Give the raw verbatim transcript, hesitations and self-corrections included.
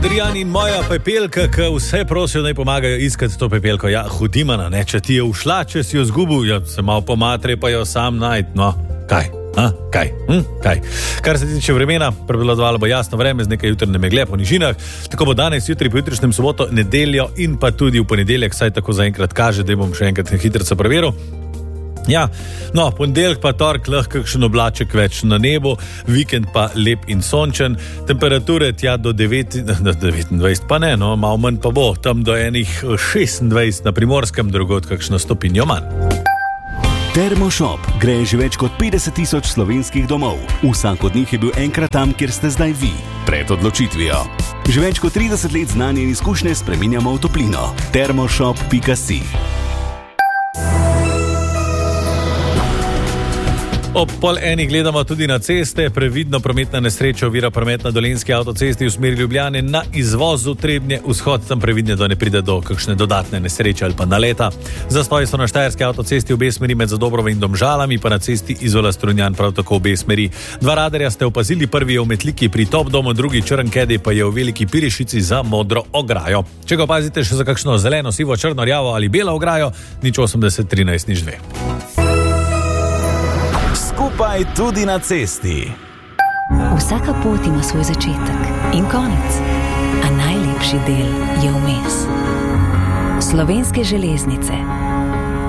Adrian in moja pepelka, ki vse prosijo, naj pomagajo iskati to pepelko. Ja, hudimana, ne, če ti je ušla, če si jo zgubil, ja, se malo pomatre, pa jo sam najti. No, kaj? A, kaj? Hm, kaj? Kar se tiče vremena, prevladovalo bo jasno vreme z nekaj jutrne megle po nižinah. Tako bo danes, jutri, po jutrišnjem soboto, nedeljo in pa tudi v ponedeljek, saj tako zaenkrat kaže, da bom še enkrat hitrico preveril. Ja, no, ponedeljek pa torek lahko kakšen oblaček več na nebu, vikend pa lep in sončen, temperature tja do devet, devetindvajset pa ne, no, malo manj pa bo, tam do enih šestindvajset na Primorskem, drugod kakšno stopinjo manj. Termoshop gre že več kot petdeset tisoč slovenskih domov. Vsak od njih je bil enkrat tam, kjer ste zdaj vi, pred odločitvijo. Že več kot trideset let znanje in izkušnje spreminjamo v toplino. termoshop pika si. Ob pol enih gledamo tudi na ceste. Previdno prometna nesreča ovira promet na Dolenjski avtocesti v smeri Ljubljane na izvozu Trebnje vzhod. Tam previdne, da ne pride do kakšne dodatne nesreče ali pa naleta. Zastoji so na Štajerski avtocesti v obe smeri med Zadobrovo in Domžalami, pa na cesti Izola Strunjan prav tako v obe smeri. Dva radarja ste opazili, prvi je v Metliki pri Top domu, drugi Črnkedi pa je v Veliki Pirešici za modro ograjo. Če ga opazite še za kakšno zeleno, sivo, črno, rjavo ali belo ograjo, nič osemdeset trinajst nič dve. Skupaj tudi na cesti. Vsaka pot ima svoj začetek in konec, a najlepši del je vmes. Slovenske železnice.